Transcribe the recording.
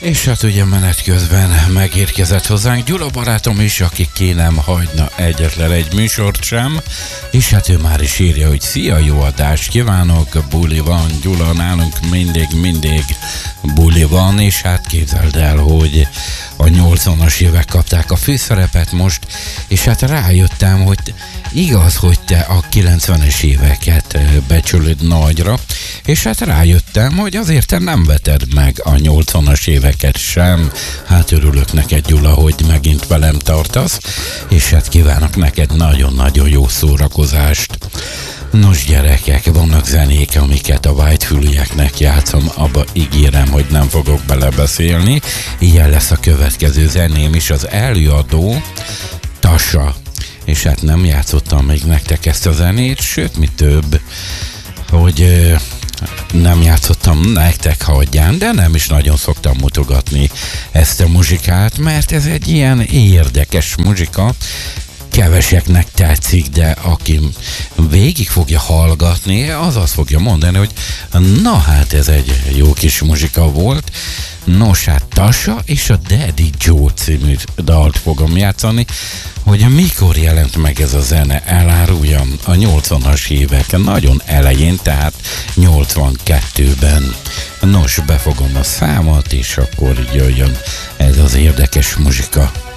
És hát ugye menet közben megérkezett hozzánk Gyula barátom is, aki ki nem hagyna egyetlen egy műsort sem, és hát ő már is írja, hogy szia, jó adást kívánok, buli van, Gyula, nálunk mindig buli van, és hát képzeld el, hogy a 80-as évek kapták a főszerepet most, és hát rájöttem, hogy igaz, hogy te a 90-es éveket becsülöd nagyra, és hát rájöttem, hogy azért te nem veted meg a 80-as éveket sem. Hát örülök neked, Gyula, hogy megint velem tartasz, és hát kívánok neked nagyon-nagyon jó szórakozást. Nos gyerekek, vannak zenék, amiket a whitefülűeknek játszom, abba ígérem, hogy nem fogok belebeszélni. Ilyen lesz a következő zeném is, az előadó Tassa. És hát nem játszottam még nektek ezt a zenét, sőt, mi több, hogy nem játszottam nektek, hagyján, de nem is nagyon szoktam mutogatni ezt a muzsikát, mert ez egy ilyen érdekes muzsika, keveseknek tetszik, de aki végig fogja hallgatni, az azt fogja mondani, hogy na hát ez egy jó kis muzsika volt. Nos, hát Tassa és a Daddy Joe című dalt fogom játszani, hogy mikor jelent meg ez a zene, eláruljam, a 80-as évek nagyon elején, tehát 82-ben. Nos, befogom a számot, és akkor jöjjön ez az érdekes muzsika.